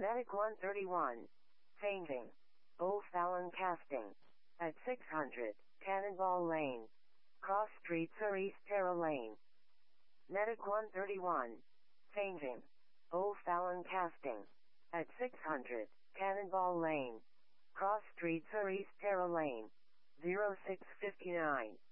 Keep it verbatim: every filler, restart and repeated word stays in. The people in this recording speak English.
Medic one thirty-one. Painting. O'Fallon Casting. At six hundred, Cannonball Lane. Cross Street Sir East Terra Lane. Medic one thirty-one. Painting. O'Fallon Casting. At six hundred, Cannonball Lane. Cross Street Sir East Terra Lane. zero six five nine.